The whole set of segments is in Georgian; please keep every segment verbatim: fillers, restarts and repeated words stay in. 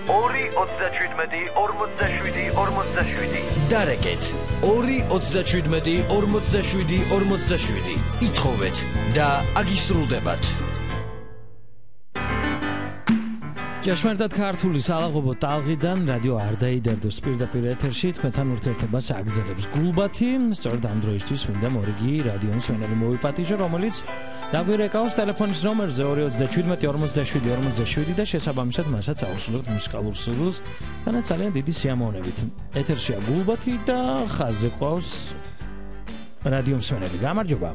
ორი ოცდაშვიდმეტი ორმოცდაშვიდი ორმოცდაშვიდი. დარეკეთ ორი ოცდაშვიდმეტი ორმოცდაშვიდი ორმოცდაშვიდი. ითხოვეთ და აგისრულდებათ. ჭეშმარიტად ქართული სალაღობო ტალღიდან რადიო არ დაიდარდოს პირდაპირ ეთერში თქვენთან ურთიერთობას აგრძელებს გულბათი. სწორედ ამ დროისთვის მინდა მორიგი რადიო მსმენელი მოვიპატიჟო, რომელიც დაგვირეკავს ტელეფონის ნომერზე ორი ოცდაშვიდმეტი ორმოცდაშვიდი ორმოცდაშვიდი და შესაბამისად მასაც აუსრულებთ მუსიკალურ სურვილს და ძალიან დიდი სიამოვნებით. ეთერშია გულბათი და ხაზზე ყავს რადიო მსმენელი. გამარჯობა.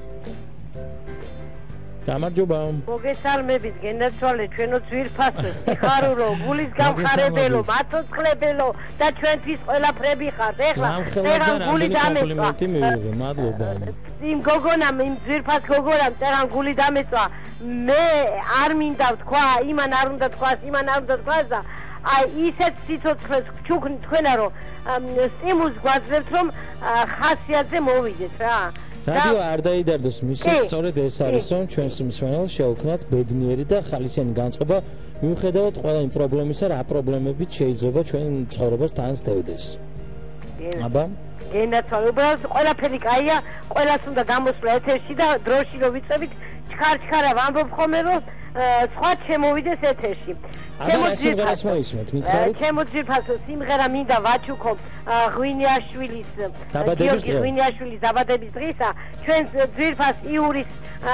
გამარჯობა. მოგესალმებით, გენაცვალე ჩვენო ძვირფასო, სიხარულო, გულის გამხარებელო, მაცოცხლებელო და ჩვენთვის ყველაფრები ხართ. ეხლა წერან გული დამეწვა. კომპლიმენტი მივიღე, მადლობა. იმ გოგონამ, იმ ძვირფას გოგონამ წერან გული დამეწვა. მე არ მინდა თქვა, იმან არ უნდა თქვას, იმან არ უნდა თქვას და აი ისეთ სიცოცხლეს ჩუქნით თქვენა რომ სტიმულს გვაძლევთ რომ ხასიათზე მოვიდეთ რა. რადიო არ დაიდარდოს მისით სწორედ ეს არის რომ ჩვენს მსმენელს შევქმნათ ბედნიერი და ხალისიანი განწყობა მიუხედავად ყველა იმ პრობლემისა რა პრობლემებით შეიძლება ჩვენ ცხოვრებას თან სდევდეს. აბა გენაცვალე, უბრალოდ ყველაფერი კაია, ყველას უნდა გამოსვლა ეთერში და დროში რომ ვიწევით ჩქარ-ჩქარა ვამბობ ხოლმე რომ სხვა შემოვიდეს ეთერში. აბა სიმღერას მოისმენთ, მითხარით? ჩემო ძვირფასო სიმღერა მინდა ვაჩუქო ღვინიაშვილის გიორგი ღვინიაშვილის დაბადების დღისა ჩვენ ძვირფას იურის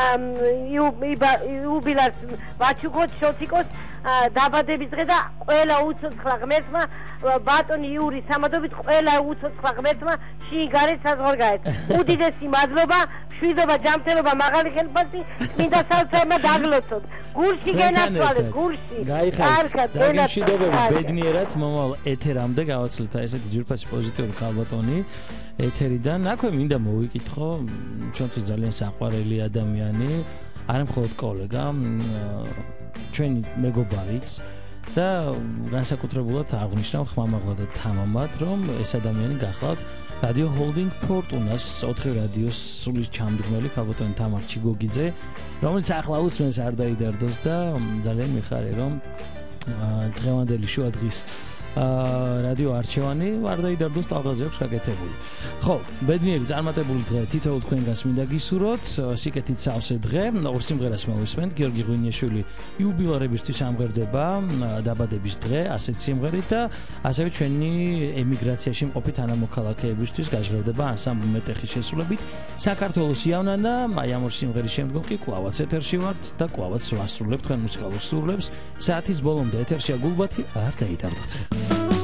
იუბილას ვაჩუქოთ შოთიკოს დაბადების დღე და ყველა უცოცხლა ღმერთმა ბატონი იურის სამადობით ყველა უცოცხლა ღმერთმა შიგარეთ საზღვარგარეთ. უდიდესი მადლობა, მშვიდობა, ჯანმრთელობა, მაღალი ხელფასი მინდა სალცერმა დაგლოცოთ. გულში გენაცვალეთ, გულში. კარგად, მშვიდობები ბედნიერად მომავალ ეთერამდე გავაცლეთ აი ესეთი ძვირფასი პოზიტიური ქალბატონი ეთერიდან. აქვე მინდა მოვიკითხო, ჩვენთვის ძალიან საყვარელი ადამიანი, არა მხოლოდ კოლეგა, ჩვენი მეგობარიც და განსაკუთრებულად აღვნიშნავ ხმამაღლა და თამამად, რომ ეს ადამიანი გახლავთ რადიო ჰოლდინგ ფორტუნას ოთხი რადიოს სულის ჩამდგმელი ქალბატონი თამარ ჩიგოგიძე, რომელიც ახლა უსმენს არ დაიდარდოს და ძალიან მიხარია რომ დღევანდელი შუადღის რადიო არჩევანი არ დაიდარდოს ტალღაზე აქვს გაკეთებული. ხო, ბედნიერი წარმატებული დღე თითოეულ თქვენგანს მინდა გისურვოთ. სიკეთით სავსე დღე. ორ სიმღერას მოვისმენთ. გიორგი ღვინიაშვილი იუბილარებისთვის ამღერდება დაბადების დღე, ასეთ სიმღერით და ასევე ჩვენი ემიგრაციაში მყოფი თანამოქალაქეებისთვის გაჟღერდება ანსამბლ მეტეხის შესრულებით. საქართველოს იავნანა, აი ამ ორ სიმღერის შემდგომ კი კვლავაც ეთერში ვართ და კვლავაც ვასრულებთ თქვენ მუსიკალურ სურვილებს. საათის ბოლომდე ეთერშია გულბათი, არ დაიდარდოთ.